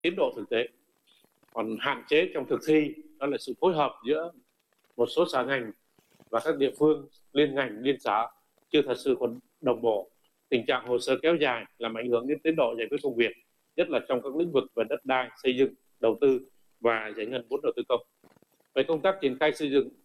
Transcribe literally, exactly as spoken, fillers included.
tiến độ thực tế. Còn hạn chế trong thực thi đó là sự phối hợp giữa một số sở ngành và các địa phương liên ngành liên xã chưa thật sự còn đồng bộ. Tình trạng hồ sơ kéo dài làm ảnh hưởng đến tiến độ giải quyết công việc, nhất là trong các lĩnh vực về đất đai, xây dựng, đầu tư và giải ngân vốn đầu tư công. Về công tác triển khai xây dựng